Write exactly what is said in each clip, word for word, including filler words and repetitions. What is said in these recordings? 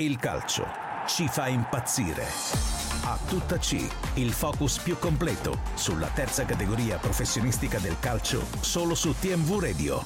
Il calcio ci fa impazzire. A tutta C, il focus più completo sulla terza categoria professionistica del calcio, solo su T M V Radio.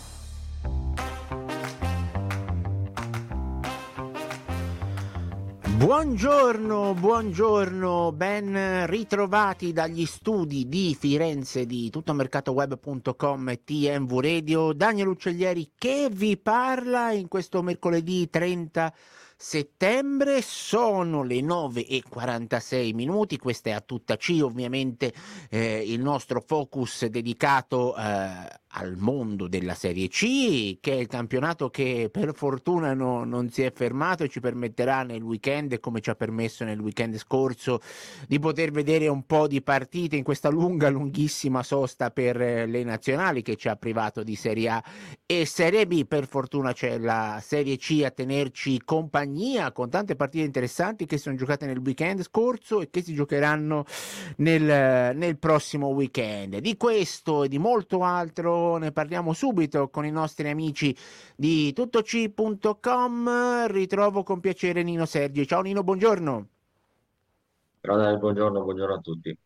Buongiorno, buongiorno, ben ritrovati dagli studi di Firenze di tuttomercatoweb punto com e T M V Radio. Daniel Uccellieri che vi parla in questo mercoledì trenta settembre. Sono le nove e quarantasei minuti, questa è A Tutta C, ovviamente eh, il nostro focus dedicato eh, al mondo della Serie C, che è il campionato che per fortuna no, non si è fermato e ci permetterà nel weekend, come ci ha permesso nel weekend scorso, di poter vedere un po' di partite in questa lunga, lunghissima sosta per le nazionali che ci ha privato di Serie A e Serie B. Per fortuna c'è la Serie C a tenerci compagnia, con tante partite interessanti che sono giocate nel weekend scorso e che si giocheranno nel, nel prossimo weekend. Di questo e di molto altro ne parliamo subito con i nostri amici di tuttoc punto com. Ritrovo con piacere Nino Sergi. Ciao Nino, buongiorno. Ciao Daniel, buongiorno, buongiorno a tutti.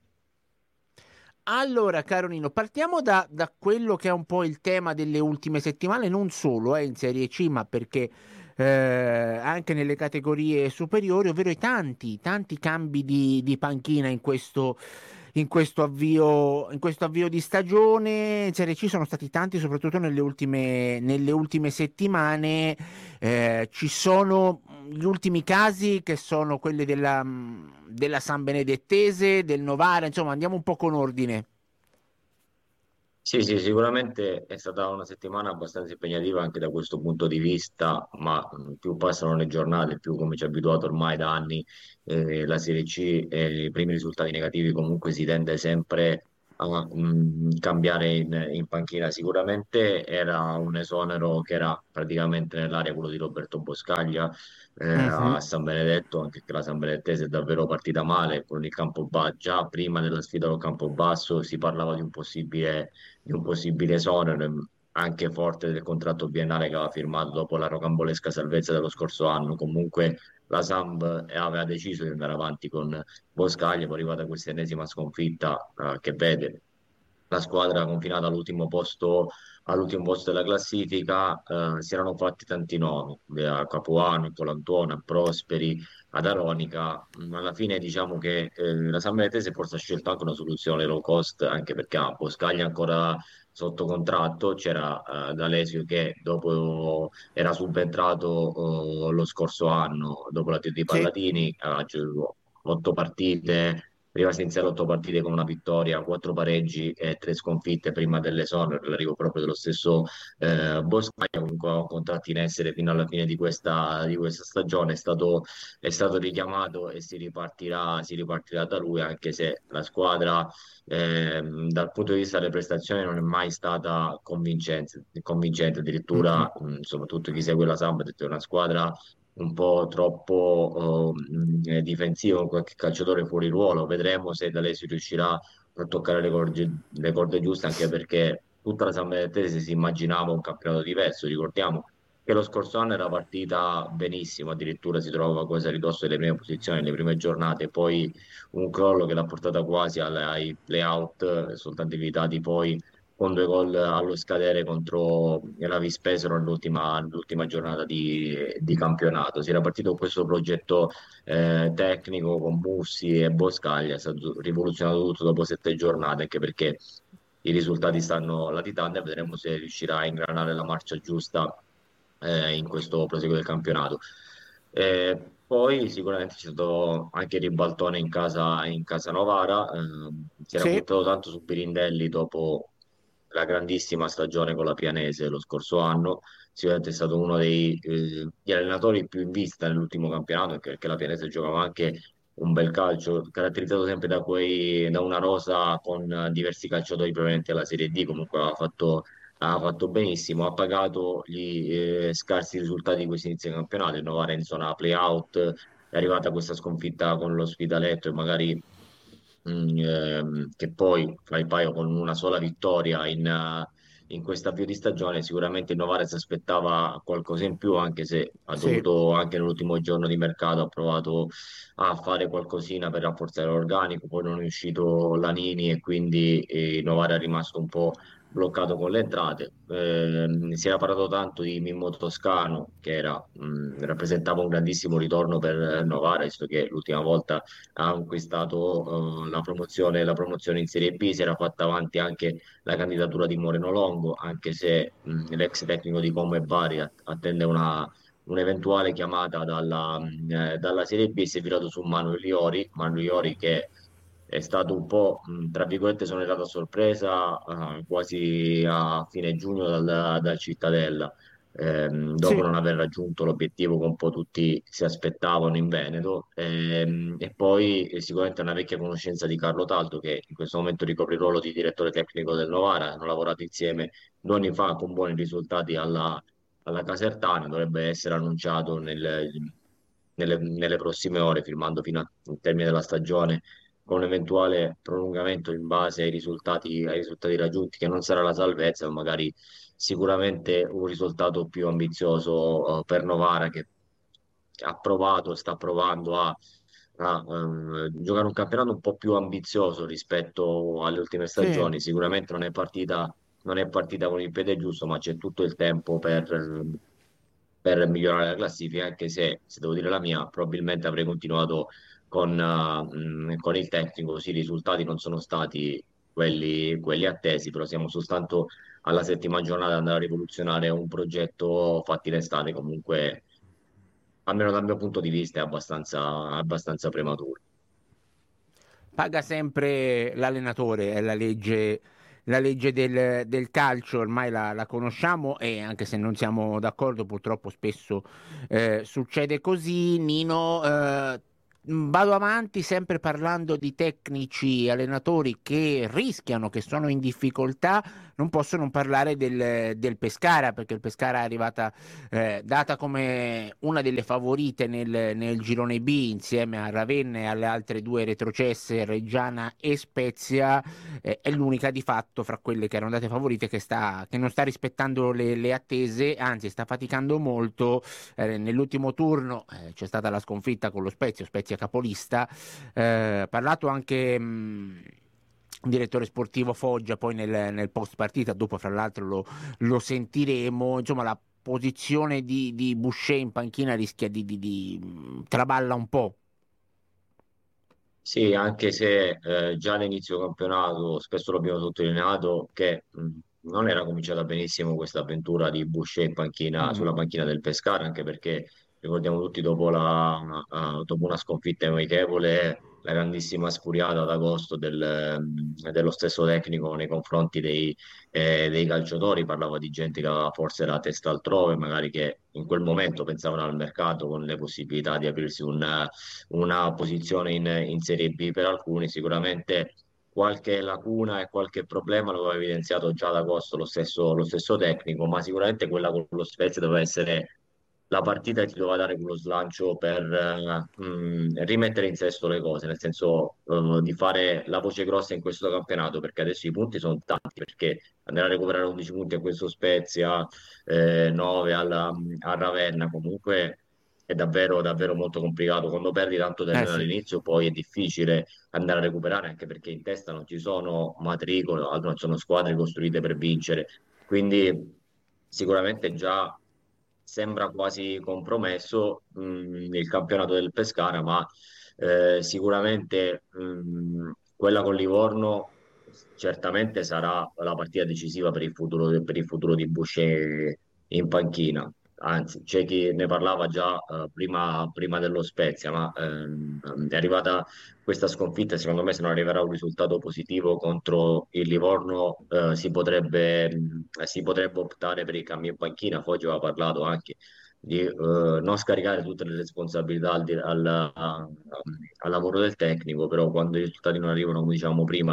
Allora, caro Nino, partiamo da, da quello che è un po' il tema delle ultime settimane, non solo eh, in Serie C, ma perché eh, anche nelle categorie superiori, ovvero i tanti, tanti cambi di, di panchina in questo, in questo avvio, in questo avvio di stagione. In Serie C sono stati tanti, soprattutto nelle ultime, nelle ultime settimane. Eh, ci sono gli ultimi casi che sono quelli della, della San Benedettese, del Novara, insomma andiamo un po' con ordine. Sì, sì, sicuramente è stata una settimana abbastanza impegnativa anche da questo punto di vista, ma mh, più passano le giornate, più come ci ha abituato ormai da anni eh, la Serie C e i primi risultati negativi comunque si tende sempre a mh, cambiare in, in panchina. Sicuramente era un esonero che era praticamente nell'area, quello di Roberto Boscaglia eh, Mhm. a San Benedetto, anche che la San Benedettese è davvero partita male con il Campobasso. Già prima della sfida col Campobasso si parlava di un possibile di un possibile esonero, ehm, anche forte del contratto biennale che aveva firmato dopo la rocambolesca salvezza dello scorso anno. Comunque la Samp eh, aveva deciso di andare avanti con Boscaglia, poi è arrivata questa ennesima sconfitta eh, che vede la squadra confinata all'ultimo posto, all'ultimo posto della classifica. Eh, si erano fatti tanti nomi, eh, a Capuano, a Colantuono, a Prosperi, ad Aronica. Mm, Alla fine diciamo che eh, la San Benedettese forse ha scelto anche una soluzione low cost, anche perché ha Boscaglia ancora sotto contratto, c'era eh, D'Alesio che dopo era subentrato eh, lo scorso anno, dopo l'addio di Sì. Palladini, ha giocato otto partite. Prima si iniziato otto partite con una vittoria, quattro pareggi e tre sconfitte prima dell'esonero, l'arrivo proprio dello stesso eh, Boscaglia, comunque ha un contratto in essere fino alla fine di questa, di questa stagione, è stato, è stato richiamato e si ripartirà, si ripartirà da lui, anche se la squadra ehm, dal punto di vista delle prestazioni non è mai stata convincente, convincente. Mm-mm. Addirittura mh, soprattutto chi segue la Samp ha detto che è una squadra un po' troppo eh, difensivo, con qualche calciatore fuori ruolo. Vedremo se D'Alessio riuscirà a toccare le corde, le corde giuste, anche perché tutta la San Benedettese si immaginava un campionato diverso. Ricordiamo che lo scorso anno era partita benissimo, addirittura si trovava quasi a ridosso delle prime posizioni, nelle prime giornate, poi un crollo che l'ha portata quasi alle- ai play-out, soltanto evitati poi con due gol allo scadere contro la Vispesaro nell'ultima nell'ultima giornata di, di campionato. Si era partito con questo progetto eh, tecnico con Bussi e Boscaglia, è stato rivoluzionato tutto dopo sette giornate, anche perché i risultati stanno latitando e vedremo se riuscirà a ingranare la marcia giusta eh, in questo proseguo del campionato. Eh, poi sicuramente c'è stato anche il ribaltone in casa, in casa Novara, ehm, si era Sì. puntato tanto su Pirindelli dopo la grandissima stagione con la Pianese lo scorso anno. Sicuramente è stato uno dei, eh, degli allenatori più in vista nell'ultimo campionato, anche perché la Pianese giocava anche un bel calcio, caratterizzato sempre da, quei, da una rosa con eh, diversi calciatori provenienti dalla Serie D. Comunque aveva fatto, aveva fatto benissimo, ha pagato gli eh, scarsi risultati di questi inizi di campionato. Il Novara in zona play-out è arrivata questa sconfitta con l'Ospitaletto e magari mh, ehm, che poi fa il paio con una sola vittoria in, eh, in questo avvio di stagione. Sicuramente il Novara si aspettava qualcosa in più, anche se ha Sì. dovuto, anche nell'ultimo giorno di mercato, ha provato a fare qualcosina per rafforzare l'organico, poi non è uscito Lanini e quindi eh, il Novara è rimasto un po' bloccato con le entrate. Ehm, si era parlato tanto di Mimmo Toscano, che era, mh, rappresentava un grandissimo ritorno per Novara, visto che l'ultima volta ha conquistato eh, la promozione, la promozione in Serie B. Si era fatta avanti anche la candidatura di Moreno Longo, anche se mh, l'ex tecnico di Como e Bari att- attende una un'eventuale chiamata dalla, mh, eh, dalla Serie B. Si è virato su Manuel Iori, Manuel Iori che è stato un po', mh, tra virgolette, esonerato a sorpresa eh, quasi a fine giugno dal, dal Cittadella, ehm, dopo Sì. non aver raggiunto l'obiettivo che un po' tutti si aspettavano in Veneto. Ehm, e poi eh, sicuramente una vecchia conoscenza di Carlo Taldo, che in questo momento ricopre il ruolo di direttore tecnico del Novara. Hanno lavorato insieme due anni fa con buoni risultati alla, alla Casertana. Dovrebbe essere annunciato nel- nelle, nelle prossime ore, firmando fino al termine della stagione, con un eventuale prolungamento in base ai risultati, ai risultati raggiunti, che non sarà la salvezza, ma magari sicuramente un risultato più ambizioso eh, per Novara, che ha provato, sta provando a, a, ehm, giocare un campionato un po' più ambizioso rispetto alle ultime Sì. stagioni. Sicuramente non è partita, non è partita con il piede giusto, ma c'è tutto il tempo per, ehm, per migliorare la classifica, anche se, se devo dire la mia, probabilmente avrei continuato con, eh, mh, con il tecnico, così i risultati non sono stati quelli, quelli attesi, però siamo soltanto alla settima giornata ad andare a rivoluzionare un progetto fatto in estate. Comunque, almeno dal mio punto di vista, è abbastanza, abbastanza prematuro. Paga sempre l'allenatore, è la legge, la legge del, del calcio, ormai la, la conosciamo e anche se non siamo d'accordo, purtroppo spesso eh, succede così. Nino, eh, vado avanti sempre parlando di tecnici, allenatori che rischiano, che sono in difficoltà. Non posso non parlare del, del Pescara, perché il Pescara è arrivata eh, data come una delle favorite nel, nel girone B insieme a Ravenna e alle altre due retrocesse, Reggiana e Spezia. Eh, è l'unica di fatto fra quelle che erano date favorite che, sta, che non sta rispettando le, le attese, anzi sta faticando molto. Eh, nell'ultimo turno eh, c'è stata la sconfitta con lo Spezia, Spezia capolista. Eh, parlato anche mh, un direttore sportivo Foggia poi nel, nel post partita, dopo fra l'altro lo, lo sentiremo. Insomma, la posizione di, di Boucher in panchina rischia di, di, di mh, traballa un po'. Sì, anche se eh, già all'inizio campionato spesso l'abbiamo sottolineato che mh, non era cominciata benissimo questa avventura di Boucher in panchina, Mm. sulla panchina del Pescara, anche perché ricordiamo tutti dopo, la, eh, dopo una sconfitta amichevole, la grandissima sfuriata d'agosto del, mh, dello stesso tecnico nei confronti dei, eh, dei calciatori. Parlava di gente che aveva forse la testa altrove, magari che in quel momento pensavano al mercato con le possibilità di aprirsi un una posizione in, in Serie B. Per alcuni sicuramente qualche lacuna e qualche problema lo aveva evidenziato già ad agosto lo stesso, lo stesso tecnico, ma sicuramente quella con lo Spezia doveva essere la partita che ti doveva dare quello slancio per eh, mh, rimettere in sesto le cose, nel senso eh, di fare la voce grossa in questo campionato, perché adesso i punti sono tanti, perché andare a recuperare undici punti a questo Spezia, eh, nove alla, a Ravenna, comunque è davvero, davvero molto complicato. Quando perdi tanto Eh terreno sì. all'inizio, poi è difficile andare a recuperare, anche perché in testa non ci sono matricole, non sono squadre costruite per vincere. Quindi sicuramente già sembra quasi compromesso mh, il campionato del Pescara, ma eh, sicuramente mh, quella con Livorno certamente sarà la partita decisiva per il futuro, per il futuro di Boucher in panchina. Anzi, c'è chi ne parlava già eh, prima, prima dello Spezia, ma ehm, è arrivata questa sconfitta. Secondo me, se non arriverà un risultato positivo contro il Livorno, eh, si potrebbe, mh, si potrebbe optare per il cambio in panchina. Foggia aveva parlato anche di eh, non scaricare tutte le responsabilità al, di- al- a- al lavoro del tecnico, però quando i risultati non arrivano, come dicevamo prima,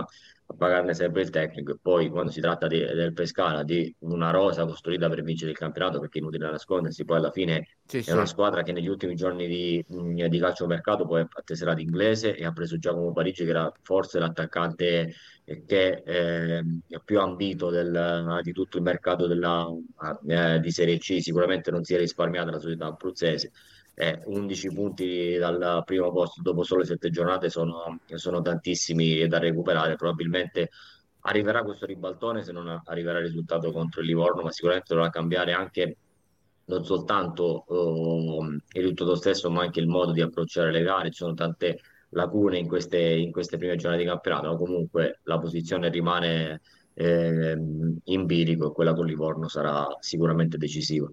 a pagarne sempre il tecnico. E poi quando si tratta di- del Pescara, di una rosa costruita per vincere il campionato, perché è inutile nascondersi, poi alla fine Sì, è una sì. squadra che negli ultimi giorni di, mh, di calciomercato poi ha tesserato inglese e ha preso Giacomo Parigi, che era forse l'attaccante eh, che eh, è più ambito del- di tutto il mercato della, eh, di Serie C. Sicuramente non si è risparmiata la società abruzzese. Eh, undici punti dal primo posto dopo sole sette giornate sono, sono tantissimi da recuperare. Probabilmente arriverà questo ribaltone se non arriverà il risultato contro il Livorno, ma sicuramente dovrà cambiare anche non soltanto eh, il risultato stesso, ma anche il modo di approcciare le gare. Ci sono tante lacune in queste, in queste prime giornate di campionato, ma comunque la posizione rimane eh, in bilico e quella con Livorno sarà sicuramente decisiva.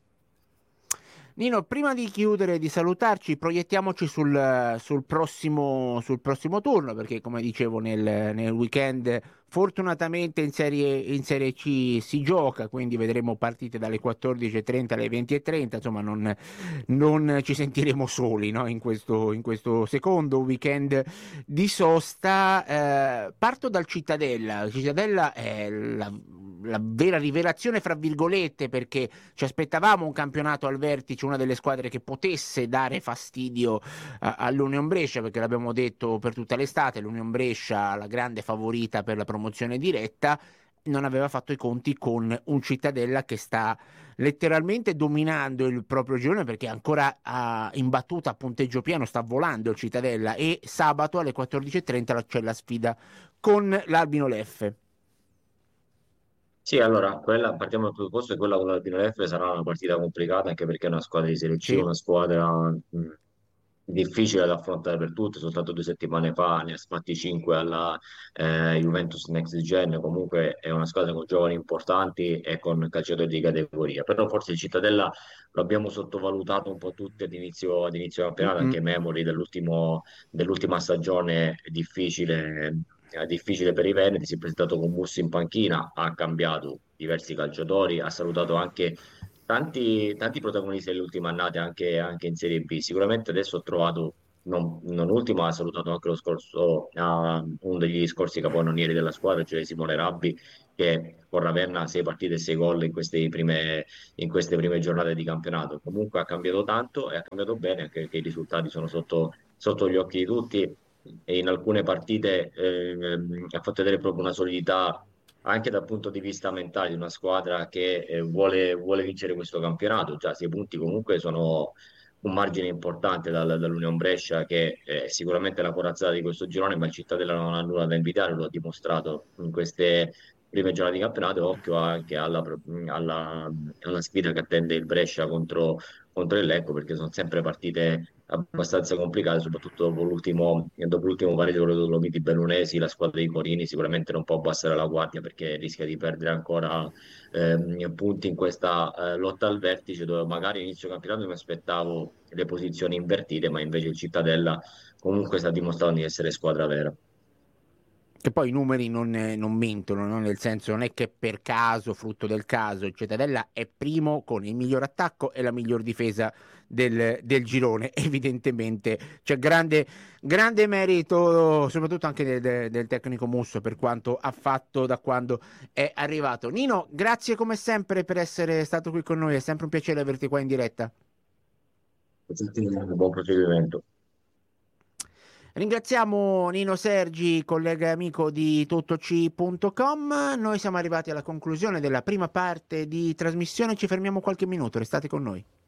Nino, prima di chiudere, di salutarci, proiettiamoci sul, sul prossimo, sul prossimo turno, perché come dicevo nel, nel weekend, fortunatamente in serie, in Serie C si gioca, quindi vedremo partite dalle quattordici e trenta alle venti e trenta, insomma non, non ci sentiremo soli, no? in questo, in questo secondo weekend di sosta. Eh, parto dal Cittadella. Cittadella è la, la vera rivelazione, fra virgolette, perché ci aspettavamo un campionato al vertice, una delle squadre che potesse dare fastidio a- all'Union Brescia, perché l'abbiamo detto per tutta l'estate, l'Union Brescia, la grande favorita per la promozione diretta, non aveva fatto i conti con un Cittadella che sta letteralmente dominando il proprio girone, perché ancora ah, in battuta a punteggio pieno, sta volando il Cittadella, e sabato alle quattordici e trenta c'è la sfida con l'Albino Leffe. Sì, allora, quella, partiamo dal presupposto che quella con l'Albino Leffe sarà una partita complicata anche perché è una squadra di Serie C, Sì. una squadra mh, difficile da affrontare per tutte. Soltanto due settimane fa ne ha fatti cinque alla eh, Juventus Next Gen. Comunque è una squadra con giovani importanti e con calciatori di categoria. Però forse il Cittadella lo abbiamo sottovalutato un po' tutti ad inizio, ad inizio campionato, Mm-mm. anche memori dell'ultimo dell'ultima stagione difficile, eh, difficile per i Veneti. Si è presentato con Mussi in panchina, ha cambiato diversi calciatori, ha salutato anche tanti, tanti protagonisti delle ultime annate anche, anche in Serie B. Sicuramente adesso ho trovato, non, non ultimo, ha salutato anche lo scorso, ah, uno degli scorsi capannonieri della squadra, cioè Simone Rabbi, che con Ravenna ha sei partite e sei gol in queste prime, in queste prime giornate di campionato. Comunque ha cambiato tanto e ha cambiato bene, anche perché i risultati sono sotto, sotto gli occhi di tutti e in alcune partite ehm, ha fatto vedere proprio una solidità anche dal punto di vista mentale di una squadra che eh, vuole, vuole vincere questo campionato. Già sei punti comunque sono un margine importante dal- dall'Union Brescia, che è sicuramente la corazzata di questo girone, ma il Cittadella non ha nulla da invidiare, lo ha dimostrato in queste prime giornate di campionato. E occhio anche alla, alla- alla sfida che attende il Brescia contro, contro il Lecco, perché sono sempre partite abbastanza complicate, soprattutto dopo l'ultimo dopo l'ultimo pareggio con le Dolomiti Bellunesi. La squadra di Corini sicuramente non può abbassare la guardia perché rischia di perdere ancora ehm, punti in questa eh, lotta al vertice, dove magari inizio campionato mi aspettavo le posizioni invertite, ma invece il Cittadella comunque sta dimostrando di essere squadra vera. Che poi i numeri non, eh, non mentono, no? Nel senso, non è che per caso, frutto del caso, il Cittadella è primo con il miglior attacco e la miglior difesa del, del girone. Evidentemente c'è grande, grande merito, soprattutto anche del, del- del tecnico Musso, per quanto ha fatto da quando è arrivato. Nino, grazie come sempre per essere stato qui con noi, è sempre un piacere averti qua in diretta. Buon proseguimento. Ringraziamo Nino Sergi, collega e amico di tuttoci punto com. Noi siamo arrivati alla conclusione della prima parte di trasmissione, ci fermiamo qualche minuto, restate con noi.